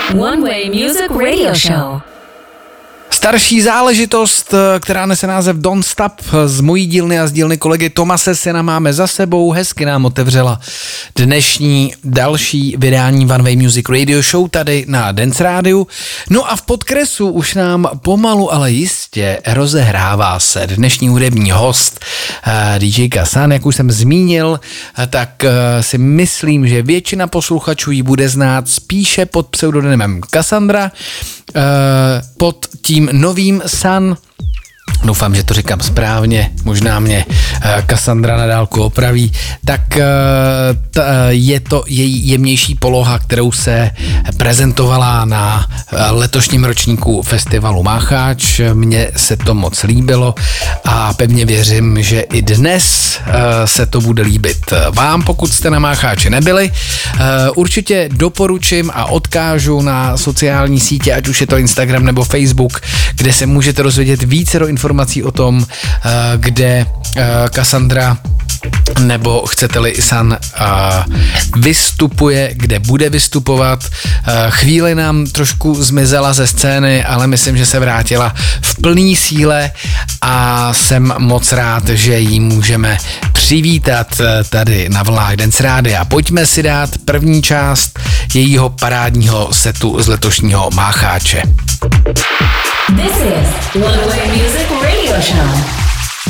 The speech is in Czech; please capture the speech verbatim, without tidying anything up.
One Way Music Radio Show. Starší záležitost, která nese název Don't Stop, z mojí dílny a z dílny kolegy Tomase Sena máme za sebou, hezky nám otevřela dnešní další vydání One Way Music Radio Show tady na Dance Rádiu. No a v podkresu už nám pomalu, ale jistě rozehrává se dnešní hudební host D J Kasan, jak už jsem zmínil, tak si myslím, že většina posluchačů ji bude znát spíše pod pseudonymem Cassandra, pod tím novým Sun. Doufám, že to říkám správně, možná mě Cassandra na dálku opraví, tak je to její jemnější poloha, kterou se prezentovala na letošním ročníku festivalu Mácháč. Mně se to moc líbilo a pevně věřím, že i dnes se to bude líbit vám, pokud jste na Mácháči nebyli. Určitě doporučím a odkážu na sociální sítě, ať už je to Instagram nebo Facebook, kde se můžete dozvědět více informací o tom, kde Cassandra nebo chcete-li Sun vystupuje, kde bude vystupovat. Chvíli nám trošku zmizela ze scény, ale myslím, že se vrátila v plný síle a jsem moc rád, že ji můžeme přivítat tady na vlnách Dance Rádia. Pojďme si dát první část jejího parádního setu z letošního Mácháče. This is One Way Music Radio Show.